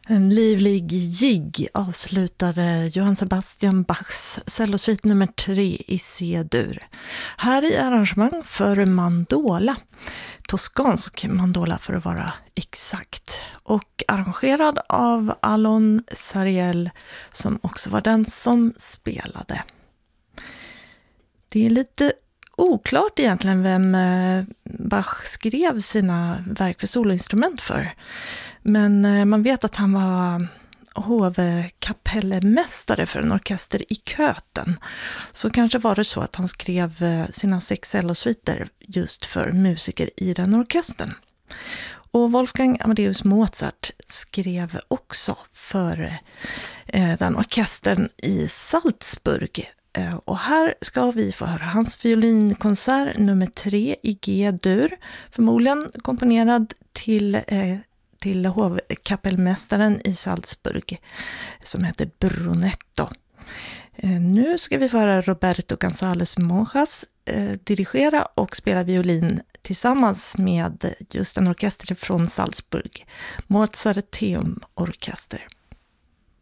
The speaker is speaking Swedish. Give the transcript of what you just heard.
En livlig jigg avslutade Johann Sebastian Bachs cellosvit nummer 3 i C-dur. Här i arrangemang för mandola, toskansk mandola för att vara exakt, och arrangerad av Alon Sariel som också var den som spelade. Det är lite oklart egentligen vem Bach skrev sina verk för soloinstrument för. Men man vet att han var hovkapellmästare för en orkester i Köthen. Så kanske var det så att han skrev sina 6 cellosviter just för musiker i den orkestern. Och Wolfgang Amadeus Mozart skrev också för den orkestern i Salzburg. Och här ska vi få höra hans violinkonsert nummer 3 i G-dur, förmodligen komponerad till hovkapellmästaren i Salzburg som heter Brunetto. Nu ska vi få höra Roberto González Monjas dirigera och spela violin tillsammans med just en orkester från Salzburg, Mozarteum Orkester.